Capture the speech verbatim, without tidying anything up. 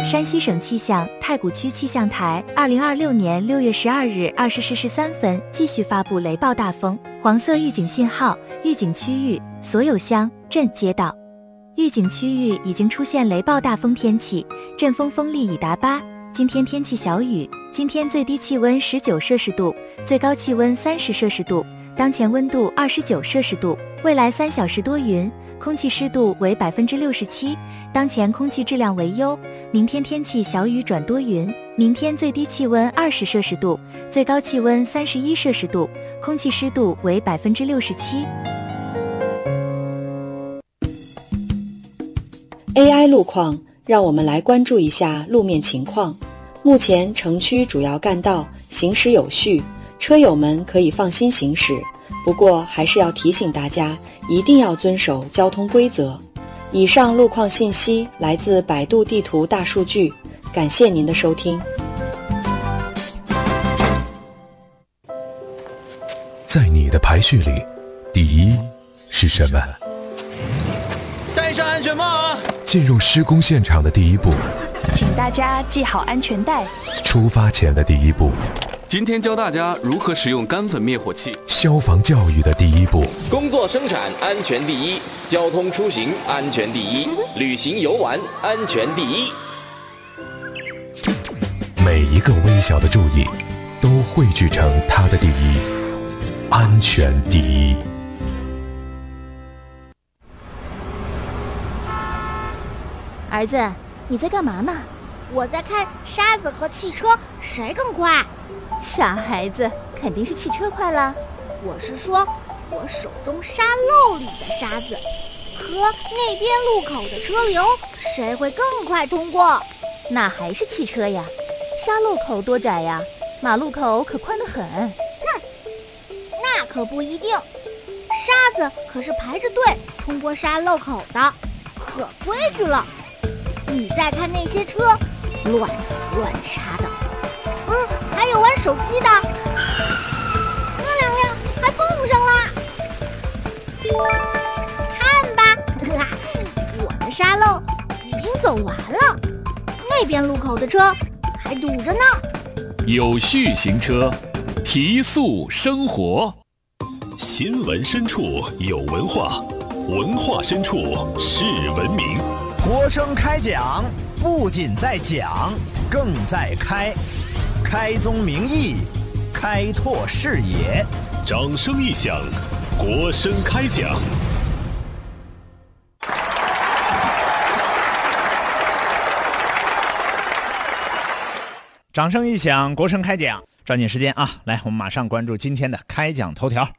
山西省气象太谷区气象台二零二六年六月十二日二十时十三分继续发布雷暴大风黄色预警信号，预警区域所有乡镇街道。预警区域已经出现雷暴大风天气，阵风风力已达八。今天天气小雨，今天最低气温十九摄氏度，最高气温三十摄氏度，当前温度二十九摄氏度，未来三小时多云，空气湿度为百分之六十七，当前空气质量为优。明天天气小雨转多云，明天最低气温二十摄氏度，最高气温三十一摄氏度，空气湿度为百分之六十七。 A I 路况，让我们来关注一下路面情况。目前城区主要干道行驶有序，车友们可以放心行驶，不过还是要提醒大家，一定要遵守交通规则。以上路况信息来自百度地图大数据，感谢您的收听。 在你的排序里，第一是什么？ 戴上安全帽啊！ 进入施工现场的第一步， 请大家系好安全带。 出发前的第一步， 今天教大家如何使用干粉灭火器。 消防教育的第一步， 工作生产安全第一，交通出行安全第一，旅行游玩安全第一。 每一个微小的注意，都汇聚成它的第一，安全第一。 儿子，你在干嘛呢？ 我在看沙子和汽车谁更快。 傻孩子，肯定是汽车快了。 我是说，我手中沙漏里的沙子和那边路口的车流，谁会更快通过？ 那还是汽车呀。沙漏口多窄呀，马路口可宽得很。 哼，那可不一定。沙子可是排着队通过沙漏口的，可规矩了。你再看那些车，乱挤乱插的。嗯，还有玩手机的，那两辆还蹦上了。看吧，我的沙漏已经走完了，那边路口的车还堵着呢。 有序行车，提速生活。 新闻深处有文化，文化深处是文明。 国声开讲，不仅在讲，更在开，开宗明义，开拓视野。 掌声一响，国声开讲。 掌声一响，国声开讲。抓紧时间啊，来，我们马上关注今天的开讲头条。